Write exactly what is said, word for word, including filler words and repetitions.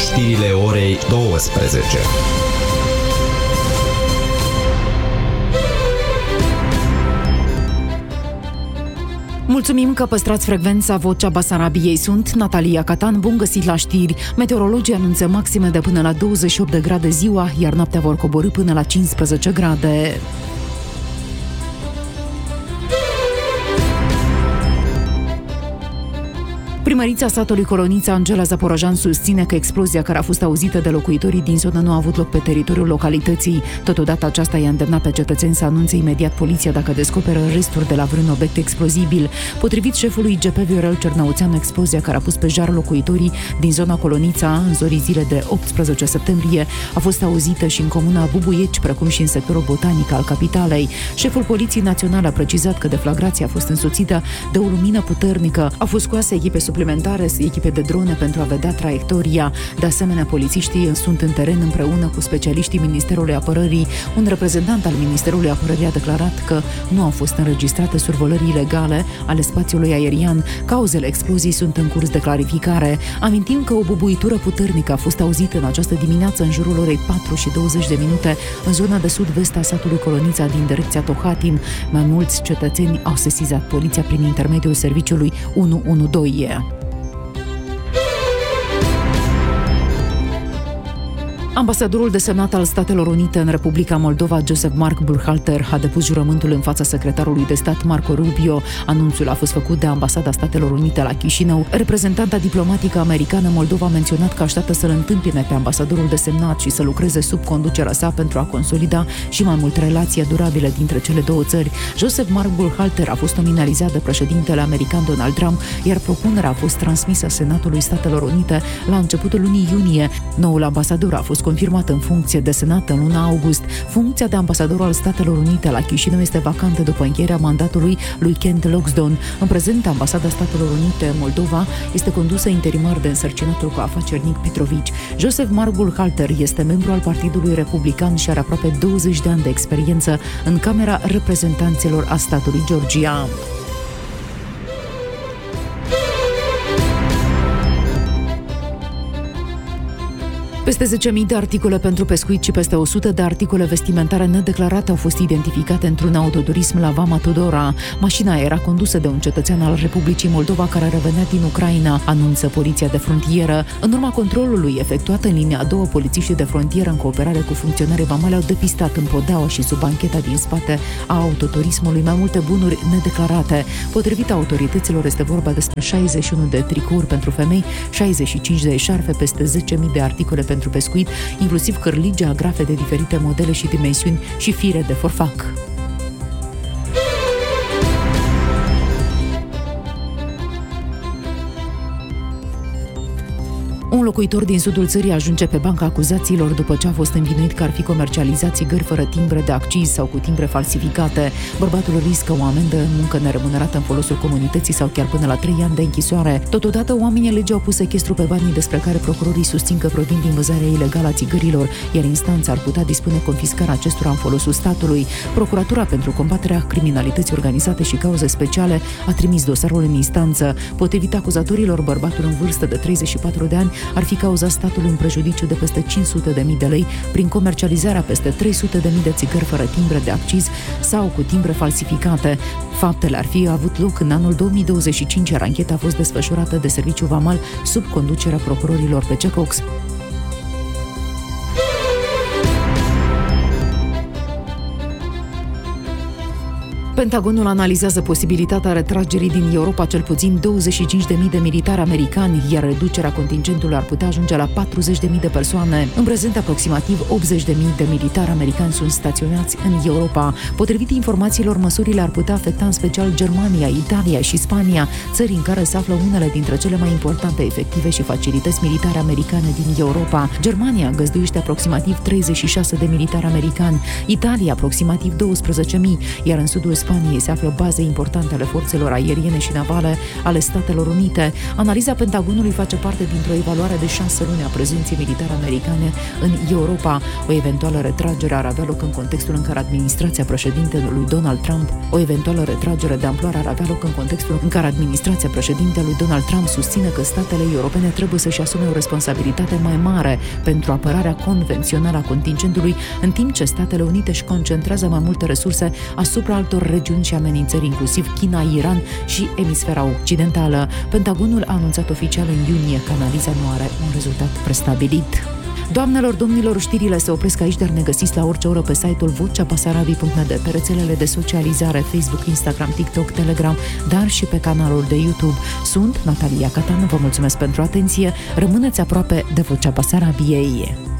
știrile orei douăsprezece. Mulțumim că păstrați frecvența Vocea Basarabiei. Sunt Natalia Catan, bun găsit la știri. Meteorologii anunță maxime de până la douăzeci și opt de grade ziua, iar noaptea vor coborî până la cincisprezece grade. Primărița satului Colonița, Angela Zaporojan, susține că explozia care a fost auzită de locuitorii din zonă nu a avut loc pe teritoriul localității. Totodată aceasta i-a îndemnat pe cetățeni să anunțe imediat poliția dacă descoperă resturi de la vreun obiect explozibil. Potrivit șefului G P Viorel Cernăuțeanu, explozia care a pus pe jar locuitorii din zona Colonița în zorii zile de optsprezece septembrie a fost auzită și în comuna Bubuieci, precum și în sectorul botanic al capitalei. Șeful Poliției Naționale a precizat că deflagrația a fost însoțită de o lumină puternică. Au fost scoase echipe suplimentare echipe de drone pentru a vedea traiectoria. De asemenea, polițiștii sunt în teren împreună cu specialiștii Ministerului Apărării. Un reprezentant al Ministerului Apărării a declarat că nu au fost înregistrate survolări ilegale ale spațiului aerian. Cauzele explozii sunt în curs de clarificare. Amintim că o bubuitură puternică a fost auzită în această dimineață în jurul orei patru și douăzeci de minute în zona de sud-vest a satului Colonița din direcția Tohatin. Mai mulți cetățeni au sesizat poliția prin intermediul serviciului unu unu doi. Ambasadorul desemnat al Statelor Unite în Republica Moldova, Joseph Mark Burkhalter, a depus jurământul în fața secretarului de stat Marco Rubio. Anunțul a fost făcut de Ambasada Statelor Unite la Chișinău. Reprezentanta diplomatică americană Moldova a menționat că așteaptă să-l întâmpine pe ambasadorul desemnat și să lucreze sub conducerea sa pentru a consolida și mai mult relația durabile dintre cele două țări. Joseph Mark Burkhalter a fost nominalizat de președintele american Donald Trump, iar propunerea a fost transmisă Senatului Statelor Unite la începutul lunii iunie. Noul ambasador a fost confirmat în funcție de senat în luna august. Funcția de ambasador al Statelor Unite la Chișinău este vacantă după încheierea mandatului lui Kent Loxton. În prezent, Ambasada Statelor Unite în Moldova este condusă interimar de însărcinatul cu afaceri Nic Petrovici. Joseph Mark Burkhalter este membru al Partidului Republican și are aproape douăzeci de ani de experiență în Camera Reprezentanților a statului Georgia. Peste zece mii de articole pentru pescuit și peste o sută de articole vestimentare nedeclarate au fost identificate într-un autoturism la Vama Tudora. Mașina era condusă de un cetățean al Republicii Moldova care revenea din Ucraina, anunță Poliția de Frontieră. În urma controlului efectuat în linia a doua, polițiștii de frontieră în cooperare cu funcționarii vamale au depistat în podeaua și sub bancheta din spate a autoturismului mai multe bunuri nedeclarate. Potrivit autorităților, este vorba despre șaizeci și unu de tricouri pentru femei, șaizeci și cinci de eșarfe, peste zece mii de articole pentru pescuit, inclusiv cărlige, agrafe de diferite modele și dimensiuni și fire de forfac. Un locuitor din sudul țării ajunge pe banca acuzațiilor după ce a fost învinuit că ar fi comercializat țigări fără timbre de acciz sau cu timbre falsificate. Bărbatul riscă o amendă, muncă neremunerată în folosul comunității sau chiar până la trei ani de închisoare. Totodată, oamenii legii au pus sechestru pe banii despre care procurorii susțin că provin din vânzarea ilegală a țigărilor, iar instanța ar putea dispune confiscarea acestora în folosul statului. Procuratura pentru combaterea criminalității organizate și cauze speciale a trimis dosarul în instanță. Potrivit acuzatorilor, bărbatul în vârstă de treizeci și patru de ani ar fi cauzat statului un prejudiciu de peste cinci sute de mii de lei prin comercializarea peste trei sute de mii de țigări fără timbre de acciz sau cu timbre falsificate. Faptele ar fi avut loc în anul două mii douăzeci și cinci, iar ancheta a fost desfășurată de Serviciul Vamal sub conducerea procurorilor P C Cox. Pentagonul analizează posibilitatea retragerii din Europa cel puțin douăzeci și cinci de mii de militari americani, iar reducerea contingentului ar putea ajunge la patruzeci de mii de persoane. În prezent, aproximativ optzeci de mii de militari americani sunt staționați în Europa. Potrivit informațiilor, măsurile ar putea afecta în special Germania, Italia și Spania, țări în care se află unele dintre cele mai importante efective și facilități militare americane din Europa. Germania găzduiește aproximativ treizeci și șase de militari americani, Italia aproximativ douăsprezece mii, iar în sudul Spaniei Spaniei se află baze importante ale forțelor aeriene și navale ale Statelor Unite. Analiza Pentagonului face parte dintr-o evaluare de șase luni a prezenței militare americane în Europa. O eventuală retragere ar avea loc în contextul în care administrația președintelui Donald Trump, o eventuală retragere de amploare ar avea loc în contextul în care administrația președintelui Donald Trump susține că statele europene trebuie să-și asume o responsabilitate mai mare pentru apărarea convențională a contingentului, în timp ce Statele Unite își concentrează mai multe resurse asupra altor regiuni și amenințări, inclusiv China, Iran și emisfera occidentală. Pentagonul a anunțat oficial în iunie că analiza nu are un rezultat prestabilit. Doamnelor, domnilor, știrile se opresc aici, dar ne găsiți la orice oră pe site-ul vocea basarabii punct n t, pe rețelele de socializare, Facebook, Instagram, TikTok, Telegram, dar și pe canalul de YouTube. Sunt Natalia Catan, vă mulțumesc pentru atenție, rămâneți aproape de Vocea Basarabiei.